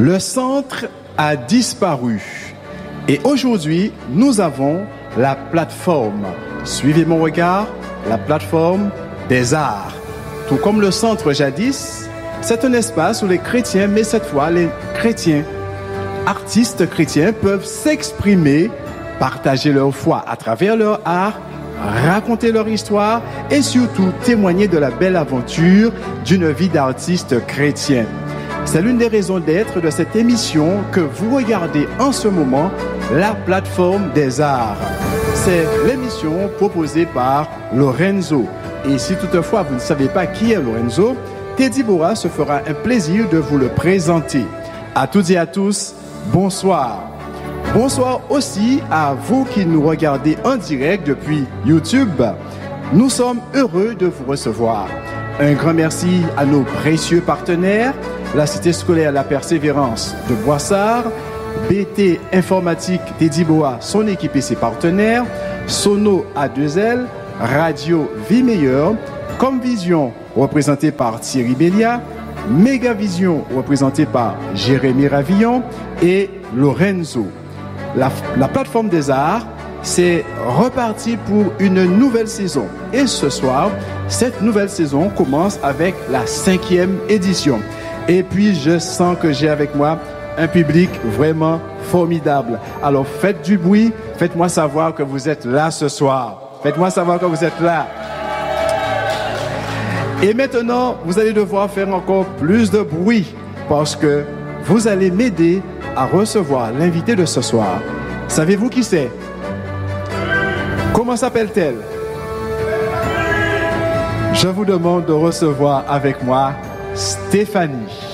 Le centre a disparu et aujourd'hui, nous avons la plateforme. Suivez mon regard, la plateforme des arts. Tout comme le centre jadis, c'est un espace où les chrétiens, mais cette fois les chrétiens, artistes chrétiens peuvent s'exprimer, partager leur foi à travers leur art, raconter leur histoire et surtout témoigner de la belle aventure d'une vie d'artiste chrétien. C'est l'une des raisons d'être de cette émission que vous regardez en ce moment, la plateforme des arts. C'est l'émission proposée par Lorenzo. Et si toutefois vous ne savez pas qui est Lorenzo, Teddy Boa se fera un plaisir de vous le présenter. À toutes et à tous, bonsoir. Bonsoir aussi à vous qui nous regardez en direct depuis YouTube. Nous sommes heureux de vous recevoir. Un grand merci à nos précieux partenaires, la Cité scolaire La Persévérance de Boissard, BT Informatique Teddy Boa, son équipe et ses partenaires, Sono A2L, Radio Vie Meilleure, Comvision représenté par Thierry Bélia, Mégavision représenté par Jérémy Ravillon et Lorenzo. La plateforme des arts, c'est reparti pour une nouvelle saison. Et ce soir, cette nouvelle saison commence avec la 5e édition. Et puis, je sens que j'ai avec moi un public vraiment formidable. Alors, faites du bruit, faites-moi savoir que vous êtes là ce soir. Faites-moi savoir que vous êtes là. Et maintenant, vous allez devoir faire encore plus de bruit parce que vous allez m'aider à recevoir l'invité de ce soir. Savez-vous qui c'est? Comment s'appelle-t-elle? Je vous demande de recevoir avec moi Stéphanie.